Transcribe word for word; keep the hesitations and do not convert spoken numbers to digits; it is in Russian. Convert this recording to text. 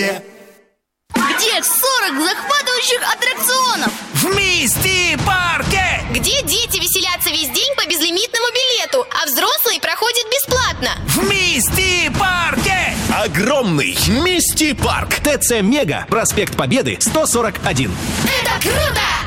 Где сорок захватывающих аттракционов? В Мисти-парке! Где дети веселятся весь день по безлимитному билету, а взрослые проходят бесплатно? В Мисти-парке! Огромный Мисти-парк. ТЦ Мега, проспект Победы, сто сорок один. Это круто!